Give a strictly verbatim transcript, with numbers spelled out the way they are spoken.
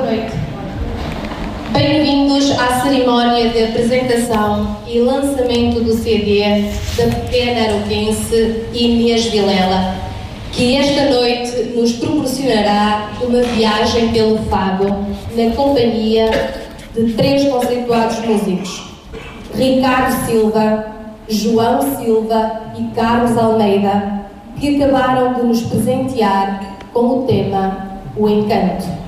Boa noite. Bem-vindos à cerimónia de apresentação e lançamento do C D da pequena aroquense Inês Vilela, que esta noite nos proporcionará uma viagem pelo fado na companhia de três conceituados músicos: Ricardo Silva, João Silva e Carlos Almeida, que acabaram de nos presentear com o tema O Encanto.